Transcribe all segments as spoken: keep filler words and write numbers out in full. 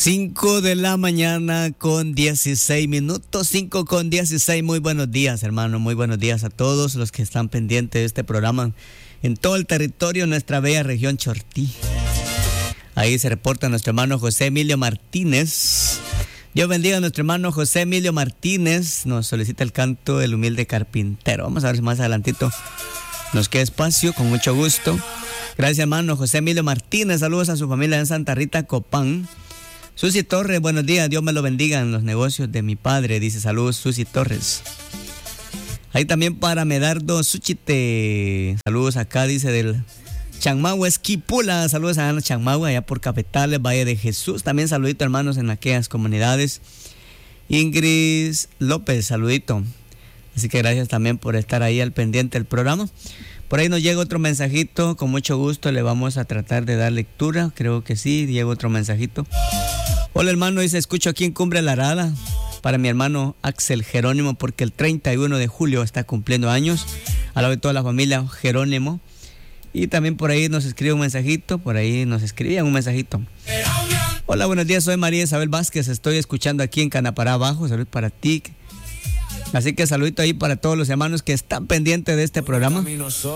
cinco de la mañana con dieciséis minutos, cinco con dieciséis. Muy buenos días, hermano, muy buenos días a todos los que están pendientes de este programa en todo el territorio de nuestra bella región Chortí. Ahí se reporta nuestro hermano José Emilio Martínez. Dios bendiga a nuestro hermano José Emilio Martínez. Nos solicita el canto del humilde carpintero. Vamos a ver si más adelantito nos queda espacio, con mucho gusto. Gracias, hermano José Emilio Martínez. Saludos a su familia en Santa Rita, Copán. Susi Torres, buenos días. Dios me lo bendiga en los negocios de mi padre. Dice saludos, Susi Torres. Ahí también para Medardo Suchite. Saludos acá, dice del Chanmagua, Esquipula. Saludos a Ana Chanmagua, allá por Capitales, Valle de Jesús. También saludito, hermanos, en aquellas comunidades. Ingrid López, saludito. Así que gracias también por estar ahí al pendiente del programa. Por ahí nos llega otro mensajito, con mucho gusto le vamos a tratar de dar lectura. Creo que sí, llega otro mensajito. Hola, hermano, dice, escucho aquí en Cumbre La Arada para mi hermano Axel Jerónimo, porque el treinta y uno de julio está cumpliendo años, a la de toda la familia Jerónimo. Y también por ahí nos escribe un mensajito, por ahí nos escribían un mensajito. Hola, buenos días, soy María Isabel Vázquez, estoy escuchando aquí en Canapará Abajo, salud para ti. Así que saludito ahí para todos los hermanos que están pendientes de este programa.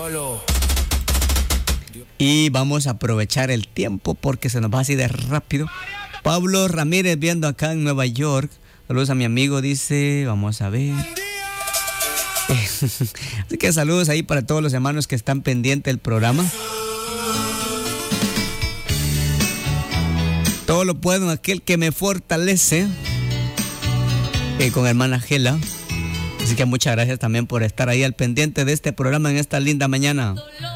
Y vamos a aprovechar el tiempo porque se nos va así de rápido. Pablo Ramírez viendo acá en Nueva York. Saludos a mi amigo, dice, vamos a ver. Así que saludos ahí para todos los hermanos que están pendientes del programa. Todo lo puedo en aquel que me fortalece. Eh, con hermana Gela. Así que muchas gracias también por estar ahí al pendiente de este programa en esta linda mañana.